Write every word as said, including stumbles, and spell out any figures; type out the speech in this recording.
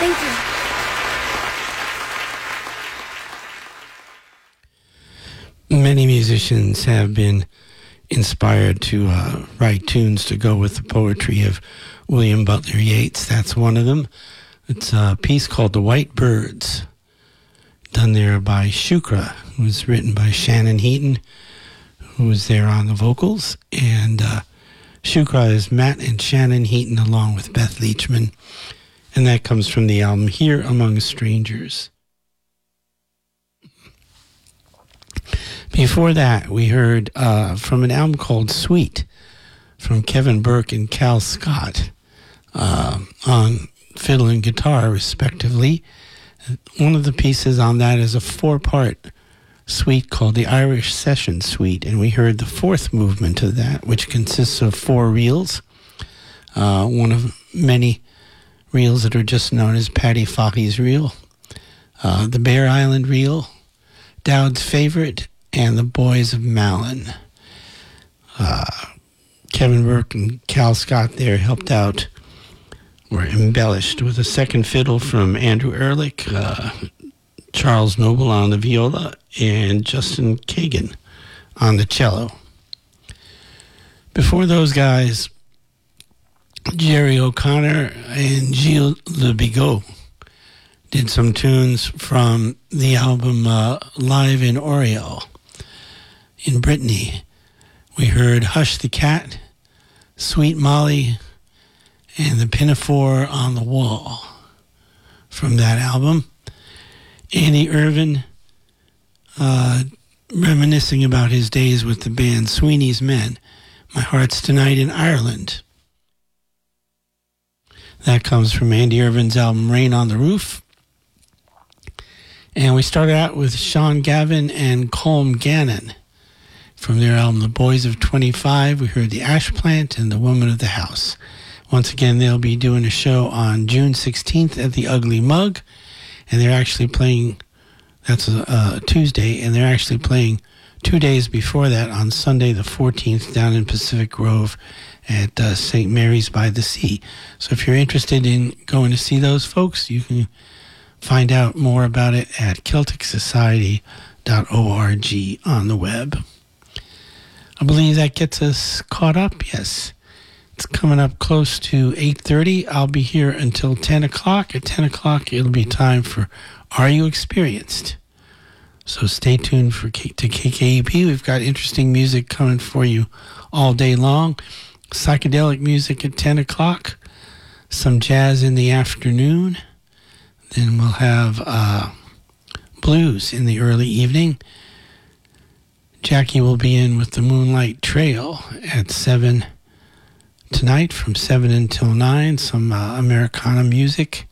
Thank you. Many musicians have been inspired to uh, write tunes to go with the poetry of William Butler Yeats. That's one of them. It's a piece called The White Birds, done there by Shukra. It was written by Shannon Heaton, who was there on the vocals. And uh, Shukra is Matt and Shannon Heaton along with Beth Leachman. And that comes from the album Here Among Strangers. Before that, we heard uh, from an album called Sweet from Kevin Burke and Cal Scott uh, on fiddle and guitar, respectively. One of the pieces on that is a four-part suite called the Irish Session Suite, and we heard the fourth movement of that, which consists of four reels, uh, one of many reels that are just known as Paddy Fahey's reel, uh, the Bear Island reel, Dowd's Favorite, and the Boys of Malin. Uh, Kevin Burke and Cal Scott there helped out, were embellished with a second fiddle from Andrew Ehrlich, uh, Charles Noble on the viola, and Justin Kagan on the cello. Before those guys, Jerry O'Connor and Gilles Le Bigot did some tunes from the album uh, Live in Oriel in Brittany. We heard Hush the Cat, Sweet Molly, and the Pinafore on the Wall from that album. Andy Irvin uh, reminiscing about his days with the band Sweeney's Men, My Heart's Tonight in Ireland. That comes from Andy Irvin's album Rain on the Roof. And we started out with Sean Gavin and Colm Gannon from their album The Boys of twenty-five. We heard The Ash Plant and The Woman of the House. Once again, they'll be doing a show on June sixteenth at the Ugly Mug, and they're actually playing, that's a, a Tuesday, and they're actually playing two days before that on Sunday the fourteenth down in Pacific Grove at uh, Saint Mary's by the Sea. So if you're interested in going to see those folks, you can find out more about it at celtic society dot org on the web. I believe that gets us caught up, yes. It's coming up close to eight thirty. I'll be here until ten o'clock. At ten o'clock, it'll be time for Are You Experienced? So stay tuned for K- to K K E P. We've got interesting music coming for you all day long. Psychedelic music at ten o'clock. Some jazz in the afternoon. Then we'll have uh, blues in the early evening. Jackie will be in with the Moonlight Trail at seven tonight from seven until nine. Some uh, Americana music.